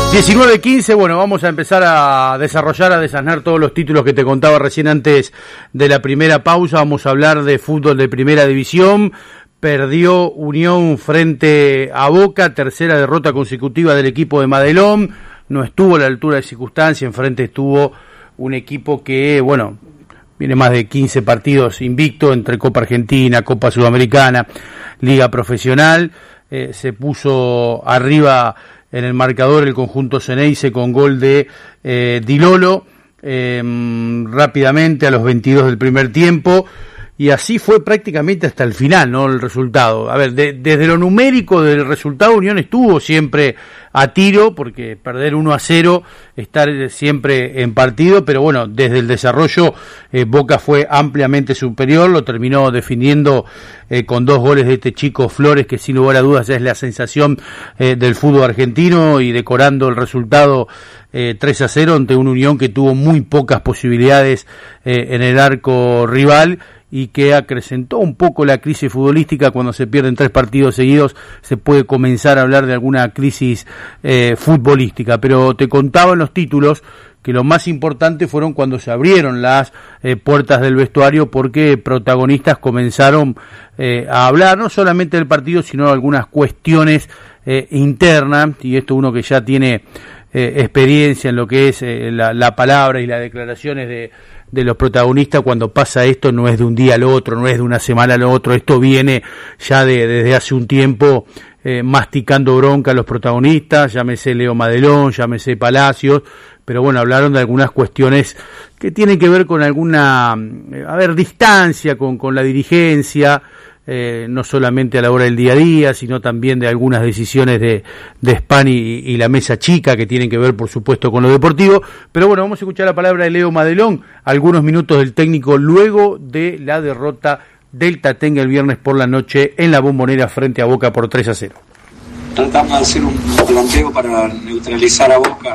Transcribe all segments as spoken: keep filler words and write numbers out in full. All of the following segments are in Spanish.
diecinueve quince, bueno, vamos a empezar a desarrollar, a desasnar todos los títulos que te contaba recién antes de la primera pausa. Vamos a hablar de fútbol de primera división. Perdió Unión frente a Boca, tercera derrota consecutiva del equipo de Madelón. No estuvo a la altura de circunstancia, enfrente estuvo un equipo que, bueno, viene más de quince partidos invicto entre Copa Argentina, Copa Sudamericana, Liga Profesional. Eh, se puso arriba en el marcador el conjunto Ceneice con gol de eh, Di Lolo eh, rápidamente a los veintidós del primer tiempo, y así fue prácticamente hasta el final, ¿no? El resultado. A ver, de, desde lo numérico del resultado, Unión estuvo siempre a tiro, porque perder uno a cero, estar siempre en partido, pero bueno, desde el desarrollo eh, Boca fue ampliamente superior, lo terminó definiendo eh, con dos goles de este chico Flores, que sin lugar a dudas es la sensación eh, del fútbol argentino, y decorando el resultado eh, tres a cero ante una Unión que tuvo muy pocas posibilidades eh, en el arco rival, y que acrecentó un poco la crisis futbolística. Cuando se pierden tres partidos seguidos se puede comenzar a hablar de alguna crisis eh, futbolística, pero te contaba en los títulos que lo más importante fueron cuando se abrieron las eh, puertas del vestuario, porque protagonistas comenzaron eh, a hablar no solamente del partido, sino de algunas cuestiones eh, internas, y esto uno que ya tiene eh, experiencia en lo que es eh, la, la palabra y las declaraciones de de los protagonistas. Cuando pasa esto no es de un día al otro, no es de una semana al otro, esto viene ya de desde hace un tiempo eh, masticando bronca a los protagonistas, llámese Leo Madelón, llámese Palacios, pero bueno, hablaron de algunas cuestiones que tienen que ver con alguna, a ver, distancia con, con la dirigencia, eh, no solamente a la hora del día a día, sino también de algunas decisiones de, de Spani y, y la mesa chica, que tienen que ver, por supuesto, con lo deportivo. Pero bueno, vamos a escuchar la palabra de Leo Madelón, algunos minutos del técnico luego de la derrota del Tatengue el viernes por la noche en la Bombonera frente a Boca por tres a cero. Tratamos de hacer un planteo para neutralizar a Boca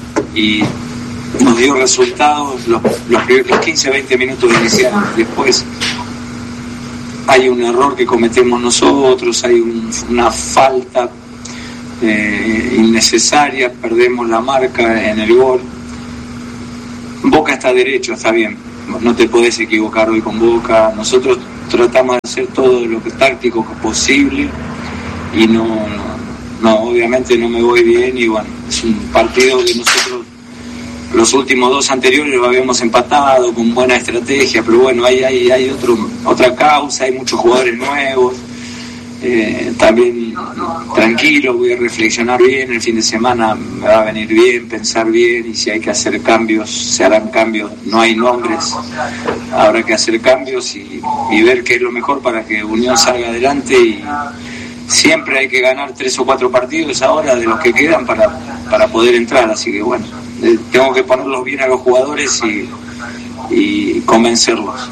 y nos dio resultados los, los, los quince a veinte minutos iniciales. Después hay un error que cometemos nosotros, hay un, una falta eh, innecesaria, perdemos la marca en el gol. Boca está derecho, está bien, no te podés equivocar hoy con Boca. Nosotros tratamos de hacer todo lo que táctico posible y no, no, no, obviamente no me voy bien, y bueno, es un partido que nosotros los últimos dos anteriores lo habíamos empatado con buena estrategia, pero bueno, hay, hay, hay otro, otra causa, hay muchos jugadores nuevos, eh, también tranquilo, voy a reflexionar bien, el fin de semana me va a venir bien, pensar bien, y si hay que hacer cambios, se harán cambios, no hay nombres, habrá que hacer cambios y, y ver qué es lo mejor para que Unión salga adelante. Y siempre hay que ganar tres o cuatro partidos ahora de los que quedan para, para poder entrar, así que bueno, eh, tengo que ponerlos bien a los jugadores y, y convencerlos.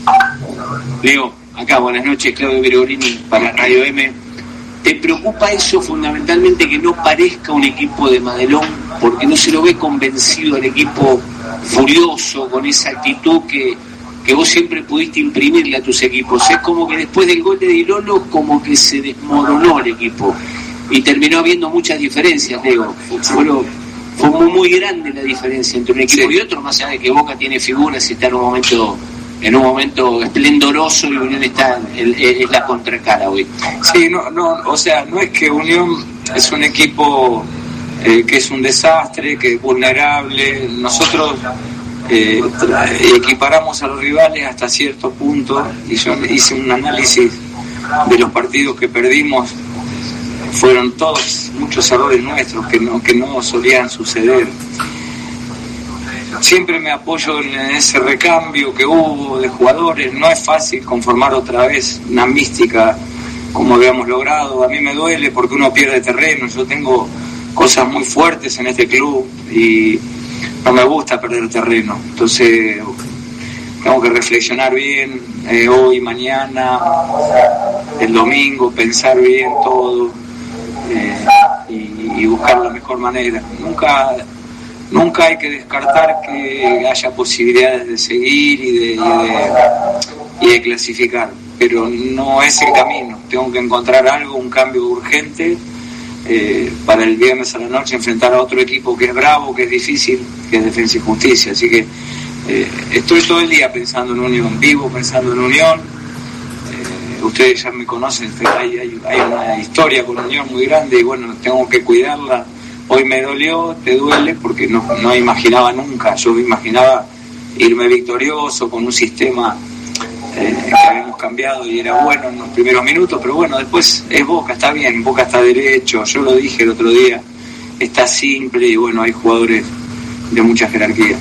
Leo, acá buenas noches, Claudio Virgolini para Radio M. ¿Te preocupa eso fundamentalmente, que no parezca un equipo de Madelón, porque no se lo ve convencido al equipo, furioso, con esa actitud que, que vos siempre pudiste imprimirle a tus equipos? Es como que después del gol de Di Lolo como que se desmoronó el equipo y terminó habiendo muchas diferencias, Leo. Fue, fue muy, muy grande la diferencia entre un equipo sí. y otro, más allá de que Boca tiene figuras y está en un momento en un momento esplendoroso y Unión está en, en, en la contracara hoy. Sí, no, no, o sea, no es que Unión es un equipo eh, que es un desastre, que es vulnerable. Nosotros eh, equiparamos a los rivales hasta cierto punto, y yo hice un análisis de los partidos que perdimos. Fueron todos muchos errores nuestros que no, que no solían suceder. Siempre me apoyo en ese recambio que hubo de jugadores. No es fácil conformar otra vez una mística como habíamos logrado. A mí me duele porque uno pierde terreno. Yo tengo cosas muy fuertes en este club y no me gusta perder terreno. Entonces tengo que reflexionar bien eh, hoy, mañana, el domingo, pensar bien todo eh, y, y buscar la mejor manera. Nunca... Nunca hay que descartar que haya posibilidades de seguir y de, y de, y de clasificar, pero no es el camino. Tengo que encontrar algo, un cambio urgente eh, para el viernes a la noche enfrentar a otro equipo que es bravo, que es difícil, que es Defensa y Justicia. Así que eh, estoy todo el día pensando en Unión, vivo pensando en Unión. Eh, ustedes ya me conocen, hay, hay, hay una historia con Unión muy grande y bueno, tengo que cuidarla. Hoy me dolió, te duele, porque no, no imaginaba nunca, yo me imaginaba irme victorioso con un sistema eh, que habíamos cambiado y era bueno en los primeros minutos, pero bueno, después es Boca, está bien, Boca está derecho, yo lo dije el otro día, está simple y bueno, hay jugadores de mucha jerarquía.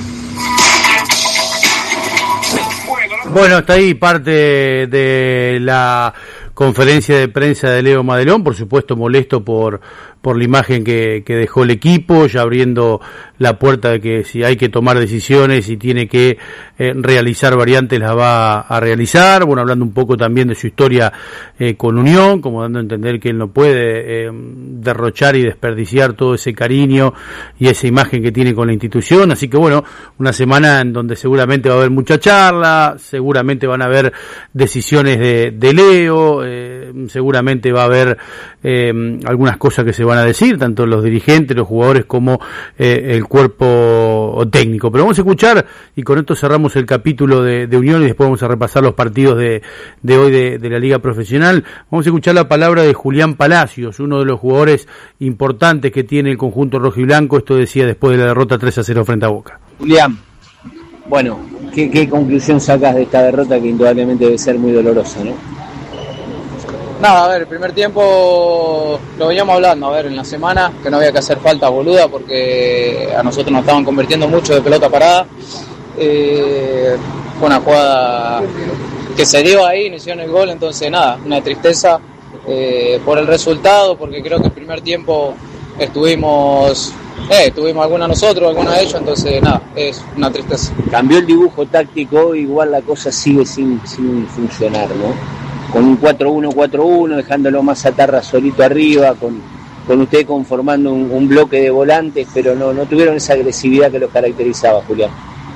Bueno, está ahí parte de la conferencia de prensa de Leo Madelón, por supuesto molesto por por la imagen que, que dejó el equipo, ya abriendo la puerta de que si hay que tomar decisiones y tiene que eh, realizar variantes, las va a realizar. Bueno, hablando un poco también de su historia eh, con Unión, como dando a entender que él no puede eh, derrochar y desperdiciar todo ese cariño y esa imagen que tiene con la institución. Así que bueno, una semana en donde seguramente va a haber mucha charla, seguramente van a haber decisiones de, de Leo, eh, seguramente va a haber eh, algunas cosas que se van a decir, tanto los dirigentes, los jugadores como eh, el cuerpo técnico. Pero vamos a escuchar, y con esto cerramos el capítulo de, de Unión y después vamos a repasar los partidos de, de hoy de, de la Liga Profesional. Vamos a escuchar la palabra de Julián Palacios, uno de los jugadores importantes que tiene el conjunto rojiblanco. Esto decía después de la derrota tres a cero frente a Boca. Julián, bueno, ¿qué, qué conclusión sacas de esta derrota que indudablemente debe ser muy dolorosa, ¿no? Nada, a ver, el primer tiempo lo veníamos hablando, a ver, en la semana, que no había que hacer falta boluda porque a nosotros nos estaban convirtiendo mucho de pelota parada. Eh, fue una jugada que se dio ahí, no hicieron el gol, entonces nada, una tristeza eh, por el resultado, porque creo que el primer tiempo estuvimos, eh, tuvimos alguna nosotros, alguna de ellos, entonces nada, es una tristeza. Cambió el dibujo táctico, igual la cosa sigue sin, sin funcionar, ¿no? Con un cuatro uno cuatro uno, dejándolo más Atarra solito arriba, con, con usted conformando un, un bloque de volantes, pero no, no tuvieron esa agresividad que los caracterizaba, Julián.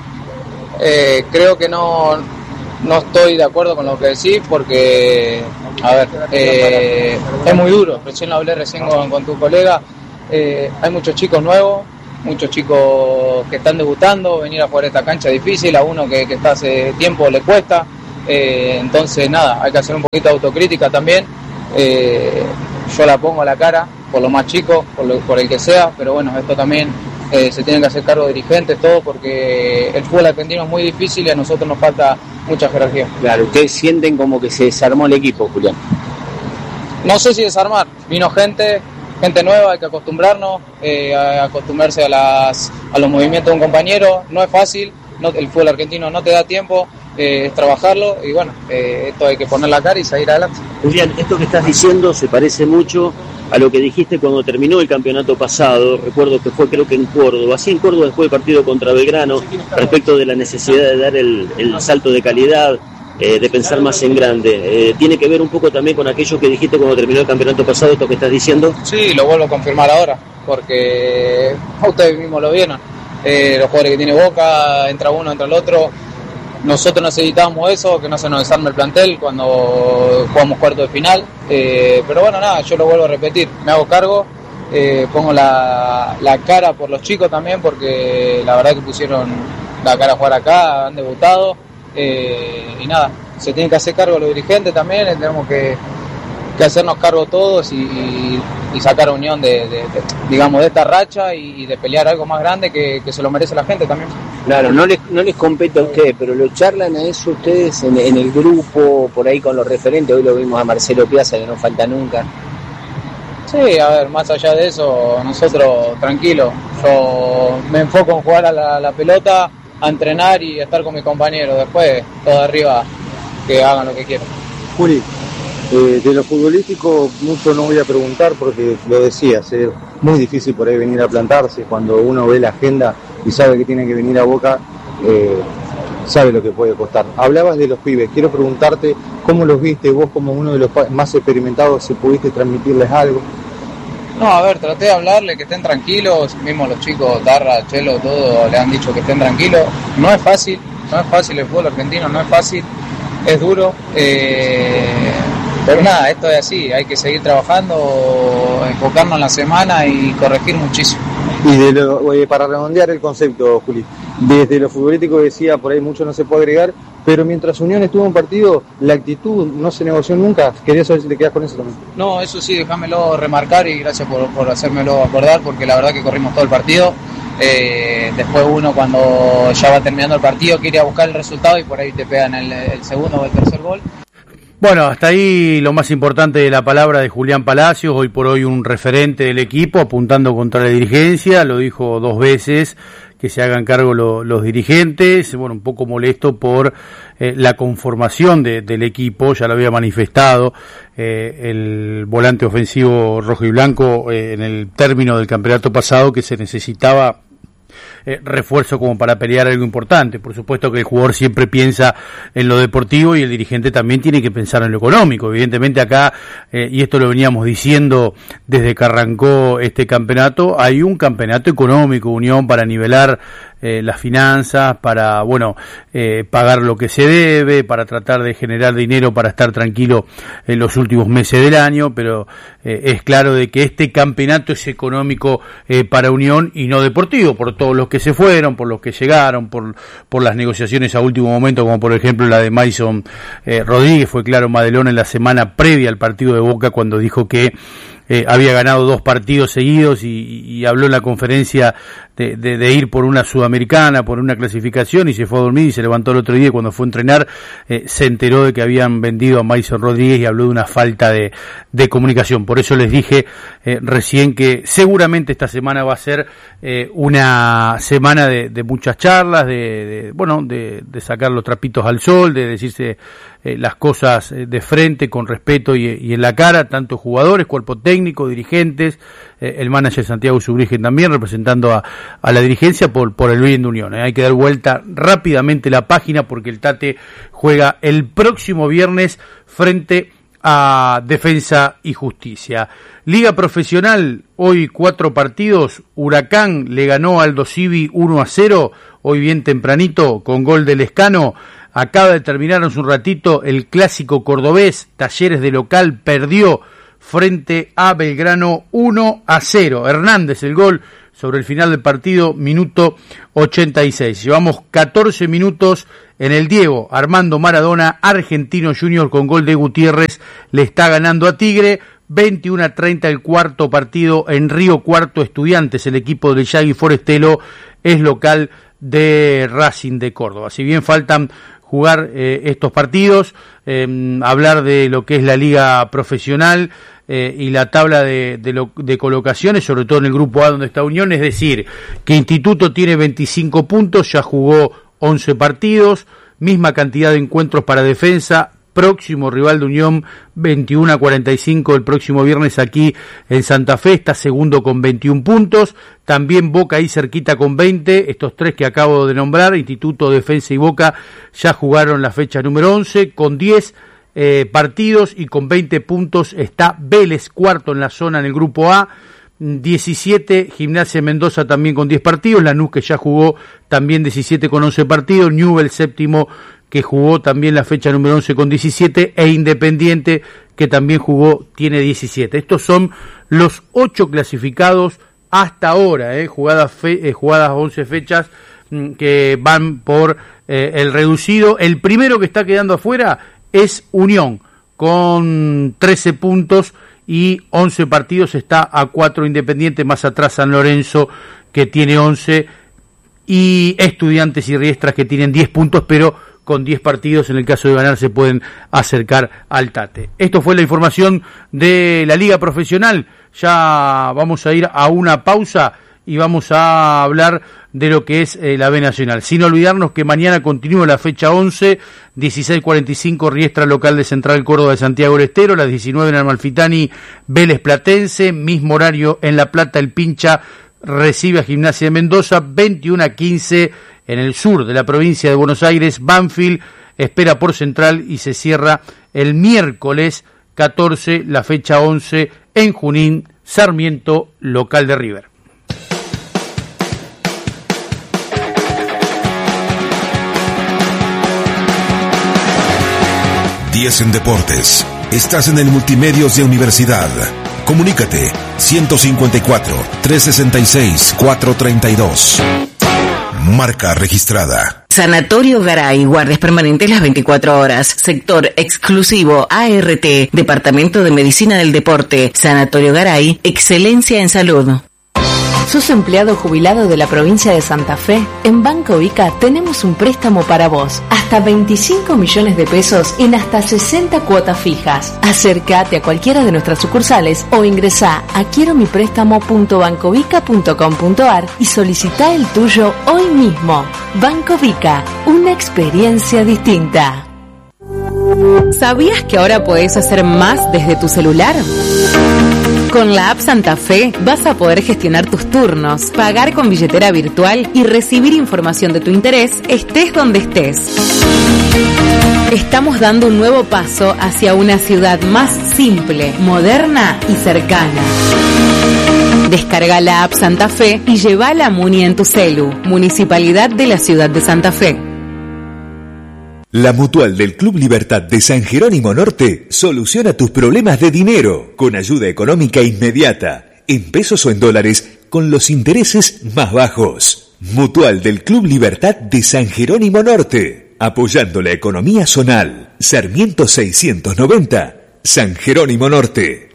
Eh, creo que no, no estoy de acuerdo con lo que decís, porque, a ver, eh, es muy duro, recién lo hablé recién con, con tu colega, eh, hay muchos chicos nuevos, muchos chicos que están debutando, venir a jugar esta cancha es difícil, a uno que, que está hace tiempo le cuesta. Eh, entonces nada, hay que hacer un poquito de autocrítica también. eh, yo la pongo a la cara por lo más chico, por, lo, por el que sea, pero bueno, esto también eh, se tienen que hacer cargo dirigentes, todo, porque el fútbol argentino es muy difícil y a nosotros nos falta mucha jerarquía. Claro, ustedes sienten como que se desarmó el equipo, Julián. No sé si desarmar, vino gente gente nueva, hay que acostumbrarnos, eh, a acostumbrarse a, las, a los movimientos de un compañero, no es fácil, no, el fútbol argentino no te da tiempo. Eh, es trabajarlo y bueno, eh, esto hay que poner la cara y seguir adelante. Julián, esto que estás diciendo se parece mucho a lo que dijiste cuando terminó el campeonato pasado. Recuerdo que fue creo que en Córdoba, sí en Córdoba después del partido contra Belgrano, respecto de la necesidad de dar el, el salto de calidad, eh, de pensar más en grande. Eh, ¿Tiene que ver un poco también con aquello que dijiste cuando terminó el campeonato pasado, esto que estás diciendo? Sí, lo vuelvo a confirmar ahora, porque ustedes mismos lo vieron. Eh, los jugadores que tiene Boca, entra uno, entra el otro. Nosotros necesitábamos eso, que no se nos desarme el plantel cuando jugamos cuarto de final, eh, pero bueno, nada, yo lo vuelvo a repetir, me hago cargo, eh, pongo la, la cara por los chicos también, porque la verdad que pusieron la cara a jugar acá, han debutado, eh, y nada, se tienen que hacer cargo los dirigentes también, tenemos que, que hacernos cargo todos y, y, y sacar a Unión de, de, de, digamos, de esta racha y, y de pelear algo más grande que, que se lo merece la gente también. Claro, no les, no les compete a ustedes, pero lo charlan a eso ustedes en, en el grupo, por ahí con los referentes. Hoy lo vimos a Marcelo Piazza, que no falta nunca. Sí, a ver, más allá de eso, nosotros tranquilos. Yo me enfoco en jugar a la, la pelota, a entrenar y a estar con mis compañeros. Después, todo arriba, que hagan lo que quieran. Juli, eh, de lo futbolístico mucho no voy a preguntar porque lo decías, es muy difícil por ahí venir a plantarse cuando uno ve la agenda y sabe que tiene que venir a Boca, eh, sabe lo que puede costar. Hablabas de los pibes, quiero preguntarte cómo los viste vos como uno de los más experimentados, si pudiste transmitirles algo. No, a ver, traté de hablarle, que estén tranquilos, mismo los chicos, Darra, Chelo, todo, le han dicho que estén tranquilos. No es fácil, no es fácil el fútbol argentino, no es fácil, es duro. Eh, Pero nada, esto es así, hay que seguir trabajando, enfocarnos en la semana y corregir muchísimo. Y de lo, eh, para redondear el concepto, Juli, desde lo futbolístico decía, por ahí mucho no se puede agregar, pero mientras Unión estuvo en partido, la actitud no se negoció nunca. Quería saber si te quedas con eso también. No, eso sí, déjamelo remarcar y gracias por, por hacérmelo acordar, porque la verdad que corrimos todo el partido. Eh, después uno cuando ya va terminando el partido quiere buscar el resultado y por ahí te pegan el, el segundo o el tercer gol. Bueno, hasta ahí lo más importante de la palabra de Julián Palacios, hoy por hoy un referente del equipo, apuntando contra la dirigencia, lo dijo dos veces, que se hagan cargo lo, los dirigentes, bueno, un poco molesto por eh, la conformación de, del equipo, ya lo había manifestado eh, el volante ofensivo rojo y blanco eh, en el término del campeonato pasado, que se necesitaba Eh, refuerzo como para pelear algo importante. Por supuesto que el jugador siempre piensa en lo deportivo y el dirigente también tiene que pensar en lo económico. Evidentemente acá, eh, y esto lo veníamos diciendo desde que arrancó este campeonato, hay un campeonato económico, Unión, para nivelar eh, las finanzas, para, bueno, eh, pagar lo que se debe, para tratar de generar dinero para estar tranquilo en los últimos meses del año, pero eh, es claro de que este campeonato es económico eh, para Unión y no deportivo, por todos los que se fueron, por los que llegaron, por por las negociaciones a último momento, como por ejemplo la de Mason eh, Rodríguez. Fue claro Madelón en la semana previa al partido de Boca cuando dijo que eh, había ganado dos partidos seguidos y, y habló en la conferencia de, de, de ir por una sudamericana, por una clasificación, y se fue a dormir y se levantó el otro día y cuando fue a entrenar eh, se enteró de que habían vendido a Mason Rodríguez y habló de una falta de, de comunicación. Por eso les dije eh, recién que seguramente esta semana va a ser eh, una semana de, de muchas charlas, de, de bueno, de, de sacar los trapitos al sol, de decirse eh, las cosas de frente, con respeto y, y en la cara, tanto jugadores, cuerpo técnico, dirigentes, eh, el manager Santiago Subrigen también representando a, a la dirigencia por, por el bien de Unión. Eh. Hay que dar vuelta rápidamente la página porque el Tate juega el próximo viernes frente a Defensa y Justicia. Liga Profesional, hoy cuatro partidos. Huracán le ganó al Aldo Civi uno a cero, hoy bien tempranito, con gol del Lescano. Acaba de terminar hace un ratito el clásico cordobés. Talleres de local perdió frente a Belgrano uno a cero. Hernández el gol sobre el final del partido, minuto ochenta y seis. Llevamos catorce minutos en el Diego Armando Maradona. Argentino Junior con gol de Gutiérrez le está ganando a Tigre. veintiuno a treinta el cuarto partido en Río Cuarto. Estudiantes, el equipo de Yagui Forestelo, es local de Racing de Córdoba. Si bien faltan jugar eh, estos partidos, eh, hablar de lo que es la liga profesional eh, y la tabla de, de, lo, de colocaciones, sobre todo en el grupo A donde está Unión, es decir, que Instituto tiene veinticinco puntos, ya jugó once partidos, misma cantidad de encuentros para Defensa, próximo rival de Unión, veintiuno a cuarenta y cinco el próximo viernes aquí en Santa Fe, está segundo con veintiún puntos, también Boca ahí cerquita con veinte, estos tres que acabo de nombrar, Instituto, Defensa y Boca, ya jugaron la fecha número once, con diez eh, partidos y con veinte puntos está Vélez, cuarto en la zona en el grupo A, diecisiete, Gimnasia Mendoza también con diez partidos, Lanús que ya jugó también diecisiete con once partidos, Newell séptimo que jugó también la fecha número once con diecisiete, e Independiente, que también jugó, tiene diecisiete. Estos son los ocho clasificados hasta ahora, eh, jugadas, fe, eh, jugadas once fechas mm, que van por eh, el reducido. El primero que está quedando afuera es Unión, con trece puntos y once partidos, está a cuatro Independiente, más atrás San Lorenzo, que tiene once, y Estudiantes y Riestras, que tienen diez puntos, pero con diez partidos, en el caso de ganar, se pueden acercar al Tate. Esto fue la información de la Liga Profesional. Ya vamos a ir a una pausa y vamos a hablar de lo que es eh, la B Nacional. Sin olvidarnos que mañana continúa la fecha once, dieciséis cuarenta y cinco, Riestra local de Central Córdoba de Santiago del Estero, las diecinueve en Amalfitani, Vélez Platense, mismo horario en La Plata, el Pincha recibe a Gimnasia de Mendoza, veintiuno a quince en el sur de la provincia de Buenos Aires, Banfield espera por Central y se cierra el miércoles catorce, la fecha once en Junín, Sarmiento local de River. diez en Deportes, Estás en el Multimedios de Universidad. Comunícate ciento cincuenta y cuatro, trescientos sesenta y seis, cuatrocientos treinta y dos. Marca registrada. Sanatorio Garay, guardias permanentes las veinticuatro horas. Sector exclusivo A R T, Departamento de Medicina del Deporte. Sanatorio Garay, excelencia en salud. ¿Sos empleado jubilado de la provincia de Santa Fe? En Banco Vica tenemos un préstamo para vos. Hasta veinticinco millones de pesos en hasta sesenta cuotas fijas. Acércate a cualquiera de nuestras sucursales o ingresá a quiero mi préstamo punto bancovica punto com punto ar y solicitá el tuyo hoy mismo. Banco Vica, una experiencia distinta. ¿Sabías que ahora podés hacer más desde tu celular? Con la app Santa Fe vas a poder gestionar tus turnos, pagar con billetera virtual y recibir información de tu interés estés donde estés. Estamos dando un nuevo paso hacia una ciudad más simple, moderna y cercana. Descarga la app Santa Fe y lleva la Muni en tu celu. Municipalidad de la Ciudad de Santa Fe. La Mutual del Club Libertad de San Jerónimo Norte soluciona tus problemas de dinero con ayuda económica inmediata, en pesos o en dólares, con los intereses más bajos. Mutual del Club Libertad de San Jerónimo Norte, apoyando la economía zonal. Sarmiento seiscientos noventa, San Jerónimo Norte.